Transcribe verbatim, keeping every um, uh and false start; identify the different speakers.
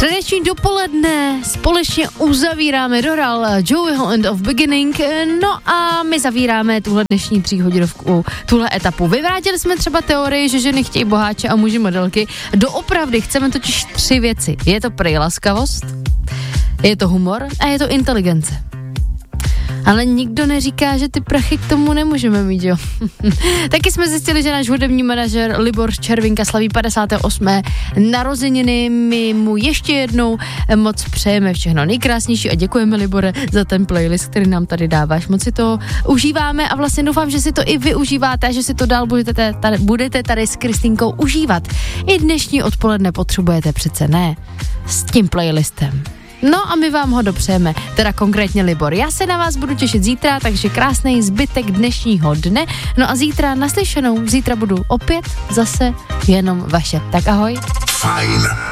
Speaker 1: Středeční dopoledne společně uzavíráme Doral, Joeyho End of Beginning, no a my zavíráme tuhle dnešní tříhodinovku, tuhle etapu. Vyvrátili jsme třeba teorii, že ženy chtějí boháče a muži modelky. Doopravdy chceme totiž tři věci. Je to prej laskavost, je to humor a je to inteligence. Ale nikdo neříká, že ty prachy k tomu nemůžeme mít, jo. Taky jsme zjistili, že náš hudební manažer Libor Červinka slaví padesáté osmé narozeniny. My mu ještě jednou moc přejeme všechno nejkrásnější a děkujeme, Libore, za ten playlist, který nám tady dáváš. Moc si to užíváme a vlastně doufám, že si to i vy užíváte a že si to dál budete tady, budete tady s Kristýnkou užívat. I dnešní odpoledne potřebujete přece, ne? S tím playlistem. No a my vám ho dopřejeme, teda konkrétně Libor. Já se na vás budu těšit zítra, takže krásný zbytek dnešního dne. No a zítra naslyšenou, zítra budu opět zase jenom vaše. Tak ahoj.
Speaker 2: Fajn.